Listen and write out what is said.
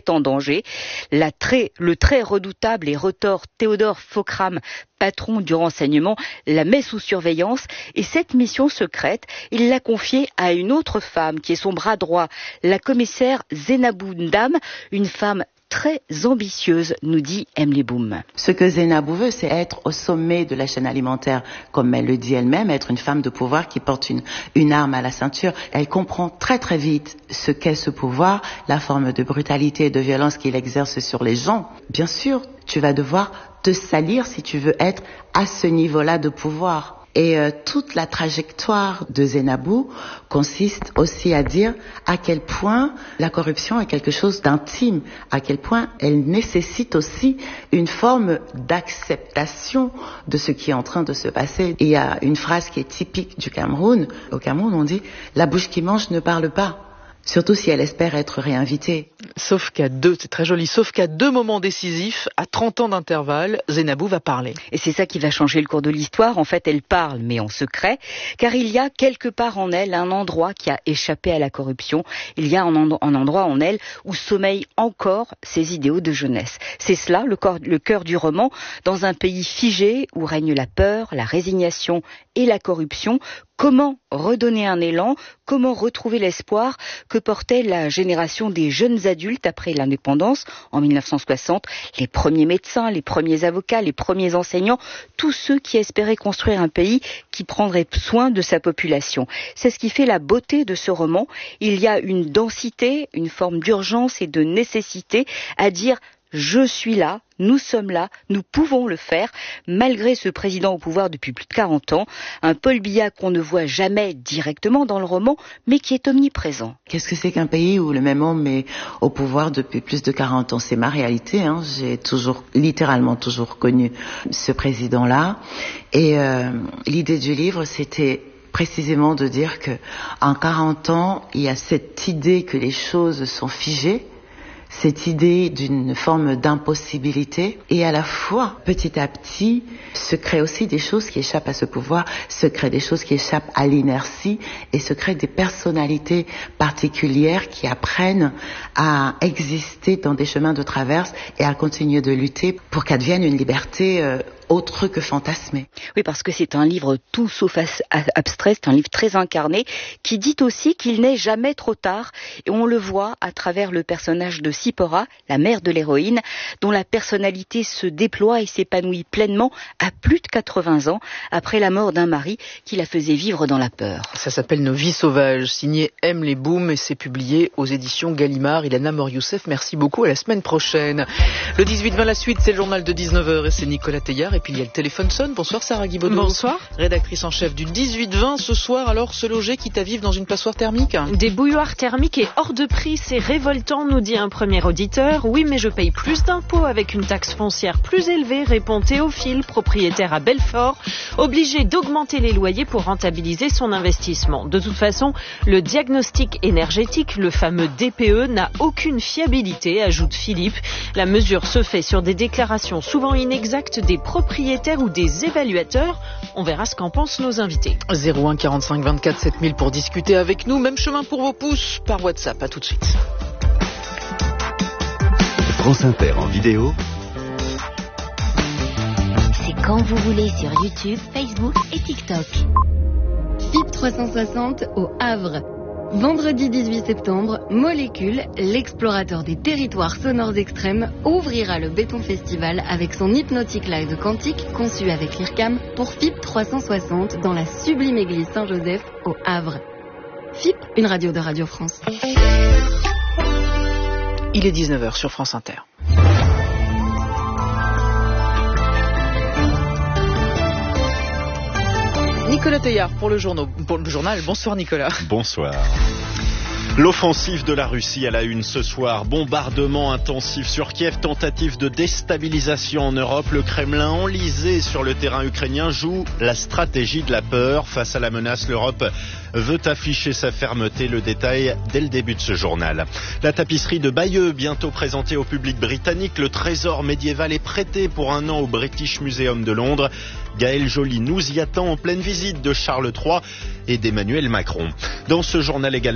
met en danger. Le très redoutable et retors Théodore Fokram, patron du renseignement, la met sous surveillance et cette mission secrète, il l'a confiée à une autre femme qui est son bras droit, la commissaire Zainabou Ndam, une femme très ambitieuse, nous dit Emily Boom. Ce que Zainabou veut, c'est être au sommet de la chaîne alimentaire, comme elle le dit elle-même, être une femme de pouvoir qui porte une arme à la ceinture. Elle comprend très très vite ce qu'est ce pouvoir, la forme de brutalité et de violence qu'il exerce sur les gens. Bien sûr, tu vas devoir te salir si tu veux être à ce niveau-là de pouvoir. Et toute la trajectoire de Zainabou consiste aussi à dire à quel point la corruption est quelque chose d'intime, à quel point elle nécessite aussi une forme d'acceptation de ce qui est en train de se passer. Et il y a une phrase qui est typique du Cameroun. Au Cameroun, on dit « la bouche qui mange ne parle pas ». Surtout si elle espère être réinvitée. Sauf qu'à c'est très joli, sauf qu'à 2 moments décisifs, à 30 ans d'intervalle, Zainabou va parler. Et c'est ça qui va changer le cours de l'histoire. En fait, elle parle, mais en secret, car il y a quelque part en elle un endroit qui a échappé à la corruption. Il y a un endroit en elle où sommeillent encore ses idéaux de jeunesse. C'est cela, le cœur du roman, dans un pays figé où règne la peur, la résignation et la corruption. Comment redonner un élan? Comment retrouver l'espoir que portait la génération des jeunes adultes après l'indépendance en 1960? Les premiers médecins, les premiers avocats, les premiers enseignants, tous ceux qui espéraient construire un pays qui prendrait soin de sa population. C'est ce qui fait la beauté de ce roman. Il y a une densité, une forme d'urgence et de nécessité à dire « je suis là ». Nous sommes là, nous pouvons le faire, malgré ce président au pouvoir depuis plus de 40 ans, un Paul Biya qu'on ne voit jamais directement dans le roman, mais qui est omniprésent. Qu'est-ce que c'est qu'un pays où le même homme est au pouvoir depuis plus de 40 ans? C'est ma réalité, hein. J'ai littéralement toujours connu ce président-là. Et l'idée du livre, c'était précisément de dire que en 40 ans, il y a cette idée que les choses sont figées, cette idée d'une forme d'impossibilité et à la fois, petit à petit, se créent aussi des choses qui échappent à ce pouvoir, se créent des choses qui échappent à l'inertie et se créent des personnalités particulières qui apprennent à exister dans des chemins de traverse et à continuer de lutter pour qu'advienne une liberté autre que fantasmée. Oui, parce que c'est un livre tout sauf abstrait, c'est un livre très incarné qui dit aussi qu'il n'est jamais trop tard et on le voit à travers le personnage de Sipora, la mère de l'héroïne, dont la personnalité se déploie et s'épanouit pleinement à plus de 80 ans après la mort d'un mari qui la faisait vivre dans la peur. Ça s'appelle Nos vies sauvages, signé Emily Boom et c'est publié aux éditions Gallimard. Ilana Mor-Youssef, merci beaucoup, à la semaine prochaine. Le 18-20, la suite, c'est le journal de 19h et c'est Nicolas Teillard. Et puis il y a le téléphone sonne. Bonsoir Sarah Guibaudot. Bonsoir. Rédactrice en chef du 18-20 ce soir. Alors se loger quitte à vivre dans une passoire thermique. Des bouilloires thermiques et hors de prix, c'est révoltant, nous dit un premier auditeur. Oui, mais je paye plus d'impôts avec une taxe foncière plus élevée, répond Théophile, propriétaire à Belfort, obligé d'augmenter les loyers pour rentabiliser son investissement. De toute façon, le diagnostic énergétique, le fameux DPE, n'a aucune fiabilité, ajoute Philippe. La mesure se fait sur des déclarations souvent inexactes des propriétaires ou des évaluateurs. On verra ce qu'en pensent nos invités. 01 45 24 7000 pour discuter avec nous. Même chemin pour vos pouces par WhatsApp. À tout de suite. France Inter en vidéo. C'est quand vous voulez sur YouTube, Facebook et TikTok. FIP 360 au Havre. Vendredi 18 septembre, Molécule, l'explorateur des territoires sonores extrêmes, ouvrira le Béton Festival avec son Hypnotic Live quantique conçu avec l'IRCAM pour FIP 360 dans la sublime église Saint-Joseph au Havre. FIP, une radio de Radio France. Il est 19h sur France Inter. Nicolas Teillard pour le journal. Bonsoir Nicolas. Bonsoir. L'offensive de la Russie à la une ce soir. Bombardement intensif sur Kiev, tentative de déstabilisation en Europe. Le Kremlin, enlisé sur le terrain ukrainien, joue la stratégie de la peur. Face à la menace, l'Europe veut afficher sa fermeté. Le détail dès le début de ce journal. La tapisserie de Bayeux, bientôt présentée au public britannique. Le trésor médiéval est prêté pour 1 an au British Museum de Londres. Gaël Joly nous y attend en pleine visite de Charles III et d'Emmanuel Macron. Dans ce journal également,